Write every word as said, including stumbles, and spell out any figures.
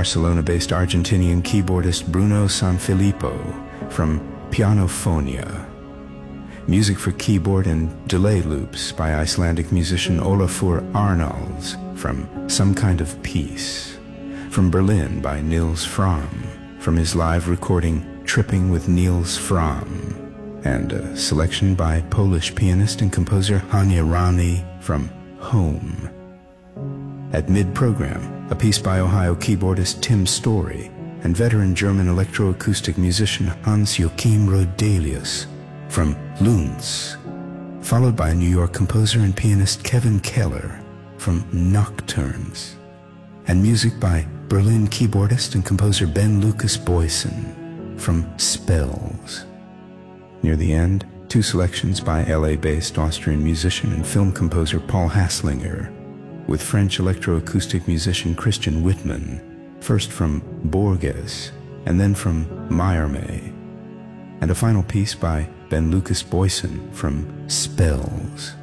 Barcelona-based Argentinian keyboardist Bruno Sanfilippo from Pianophonia. Music for keyboard and delay loops by Icelandic musician Olafur Arnalds from Some Kind of Peace. From Berlin by Nils Frahm from his live recording Tripping with Nils Frahm. And a selection by Polish pianist and composer Hania Rani from Home. At mid-program, a piece by Ohio keyboardist Tim Story and veteran German electroacoustic musician Hans-Joachim Rodelius from Lunz, followed by New York composer and pianist Kevin Keller from Nocturnes, and music by Berlin keyboardist and composer Ben Lucas Boysen from Spells. Near the end, two selections by L A-based Austrian musician and film composer Paul Haslinger, with French electroacoustic musician Christian Whitman, first from Borges and then from Meyermay, and a final piece by Ben Lucas Boysen from Spells.